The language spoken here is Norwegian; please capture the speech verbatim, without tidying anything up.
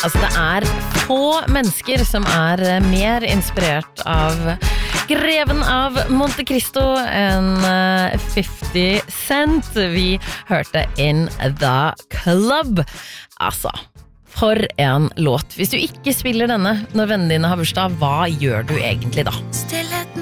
Altså, det er få mennesker som er mer inspirert av Greven av Monte Cristo enn fifty Cent. Vi hørte In The Club. Altså, for en låt. Hvis du ikke spiller denne når vennene dine har bursdag, hva gjør du egentlig da?